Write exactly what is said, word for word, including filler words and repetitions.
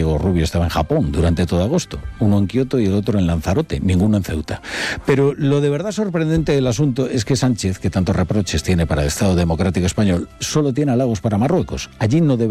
Diego Rubio estaba en Japón durante todo agosto, uno en Kioto y el otro en Lanzarote, ninguno en Ceuta. Pero lo de verdad sorprendente del asunto es que Sánchez, que tantos reproches tiene para el Estado Democrático Español, solo tiene halagos para Marruecos. Allí no debe